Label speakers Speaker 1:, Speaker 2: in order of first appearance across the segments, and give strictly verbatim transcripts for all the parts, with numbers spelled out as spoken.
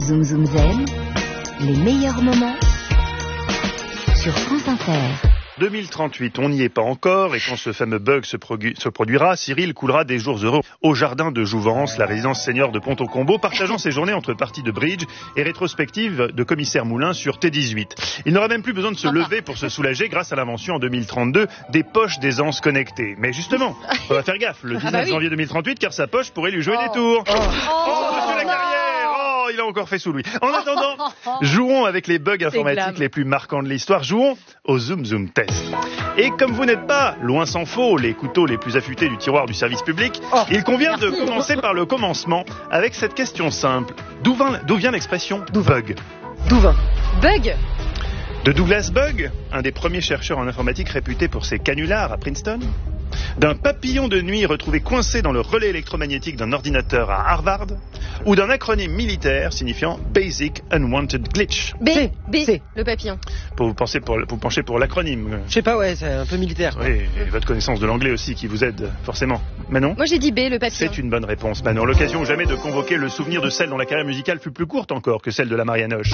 Speaker 1: Zoom Zoom Zen, les meilleurs moments sur France Inter.
Speaker 2: deux mille trente-huit, on n'y est pas encore, et quand ce fameux bug se, produ- se produira, Cyril coulera des jours heureux au jardin de Jouvence, la résidence senior de Pont-au-Combo, partageant ses journées entre parties de bridge et rétrospectives de commissaire Moulin sur T dix-huit. Il n'aura même plus besoin de se lever pour se soulager grâce à l'invention en deux mille trente-deux des poches d'aisance connectées. Mais justement, on va faire gaffe, le dix-neuf
Speaker 3: ah bah oui.
Speaker 2: janvier deux mille trente-huit, car sa poche pourrait lui jouer
Speaker 3: oh.
Speaker 2: des tours.
Speaker 3: Oh,
Speaker 2: oh monsieur la carrière! Oh, il a encore fait sous lui. En attendant, jouons avec les bugs informatiques les plus marquants de l'histoire. Jouons au Zoom Zoom Test. Et comme vous n'êtes pas, loin s'en faut, les couteaux les plus affûtés du tiroir du service public, oh, il convient merci. de commencer par le commencement avec cette question simple. D'où vient, d'où vient l'expression bug?
Speaker 3: D'où vient Bug
Speaker 2: De Douglas Bug, un des premiers chercheurs en informatique réputé pour ses canulars à Princeton? D'un papillon de nuit retrouvé coincé dans le relais électromagnétique d'un ordinateur à Harvard? Ou d'un acronyme militaire signifiant Basic Unwanted Glitch?
Speaker 3: B, B, C. Le papillon.
Speaker 2: Pour vous, penser pour, vous penchez pour l'acronyme.
Speaker 4: Je sais pas, ouais, c'est un peu militaire.
Speaker 2: Oui, et votre connaissance de l'anglais aussi qui vous aide forcément. Manon?
Speaker 3: Moi j'ai dit B, le papillon.
Speaker 2: C'est une bonne réponse, Manon. L'occasion ou jamais de convoquer le souvenir de celle dont la carrière musicale fut plus courte encore que celle de la Marianoche.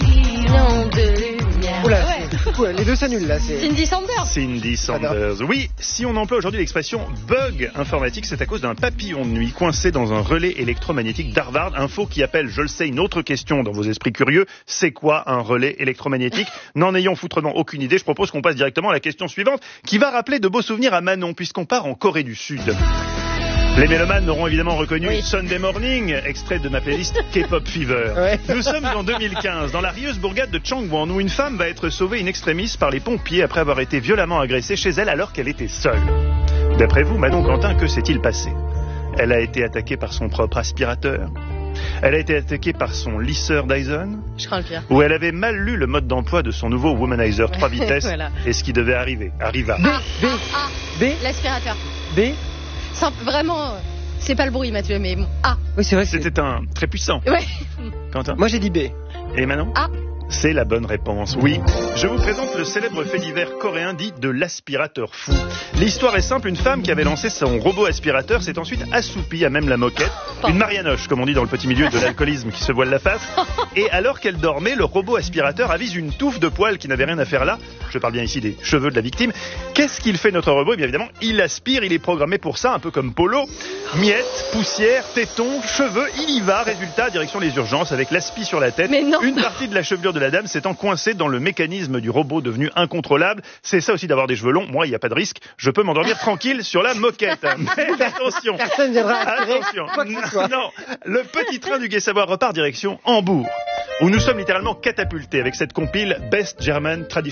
Speaker 4: Oula, ouais. Ouais, les deux s'annulent là. C'est...
Speaker 3: Cindy Sanders.
Speaker 2: Cindy Sanders. Oui, si on emploie aujourd'hui l'expression bug informatique, c'est à cause d'un papillon de nuit coincé dans un relais électromagnétique d'Harvard. Info qui appelle, je le sais, une autre question dans vos esprits curieux. C'est quoi un relais électromagnétique? N'en ayant foutrement aucune idée, je propose qu'on passe directement à la question suivante, qui va rappeler de beaux souvenirs à Manon, puisqu'on part en Corée du Sud. Les mélomanes auront évidemment reconnu oui. Sunday Morning, extrait de ma playlist K-Pop Fever. Ouais. Nous sommes en deux mille quinze, dans la rieuse bourgade de Changwon, où une femme va être sauvée in extremis par les pompiers après avoir été violemment agressée chez elle alors qu'elle était seule. D'après vous, Manon Quentin, que s'est-il passé? Elle a été attaquée par son propre aspirateur? Elle a été attaquée par son lisseur Dyson?
Speaker 3: Je crains le pire.
Speaker 2: Ou elle avait mal lu le mode d'emploi de son nouveau Womanizer trois vitesses voilà. Et ce qui devait arriver arriva.
Speaker 4: B, B,
Speaker 3: ah,
Speaker 4: B,
Speaker 3: l'aspirateur.
Speaker 4: B.
Speaker 3: Simple, vraiment, c'est pas le bruit, Mathieu, mais bon. A.
Speaker 4: Oui, c'est vrai.
Speaker 2: C'était
Speaker 4: c'est...
Speaker 2: un très puissant.
Speaker 3: Ouais.
Speaker 2: Quentin?
Speaker 4: Moi, j'ai dit B.
Speaker 2: Et Manon?
Speaker 3: A.
Speaker 2: C'est la bonne réponse, oui. Je vous présente le célèbre fait divers coréen dit de l'aspirateur fou. L'histoire est simple, une femme qui avait lancé son robot aspirateur s'est ensuite assoupie à même la moquette. Une marianoche, comme on dit dans le petit milieu de l'alcoolisme qui se voile la face. Et alors qu'elle dormait, le robot aspirateur avise une touffe de poils qui n'avait rien à faire là. Je parle bien ici des cheveux de la victime. Qu'est-ce qu'il fait notre robot? Eh bien évidemment, il aspire, il est programmé pour ça, un peu comme Polo. Miettes, poussière, tétons, cheveux, il y va. Résultat, direction les urgences avec l'aspi sur la tête.
Speaker 3: Mais non.
Speaker 2: Une partie de la chevelure de la dame s'étant coincée dans le mécanisme du robot devenu incontrôlable. C'est ça aussi d'avoir des cheveux longs. Moi, il n'y a pas de risque. Je peux m'endormir tranquille sur la moquette. Mais attention.
Speaker 4: Personne viendra
Speaker 2: attention. Non, le petit train du Gai Savoir repart direction Hambourg, où nous sommes littéralement catapultés avec cette compile Best German Tradition.